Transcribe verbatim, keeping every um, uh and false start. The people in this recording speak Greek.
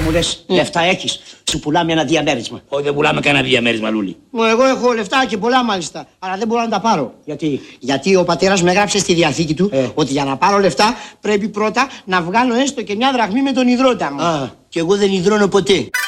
μου λες, mm. λεφτά έχεις, σου πουλάμε ένα διαμέρισμα. Όχι, δεν πουλάμε κανένα διαμέρισμα, Λούλη. Μου, εγώ έχω λεφτά και πολλά μάλιστα, αλλά δεν μπορώ να τα πάρω. Γιατί? Γιατί ο πατέρας μου έγραψε στη διαθήκη του ε. ότι για να πάρω λεφτά πρέπει πρώτα να βγάλω έστω και μια δραχμή με τον ιδρώτα μου. Α, και εγώ δεν ιδρώνω ποτέ.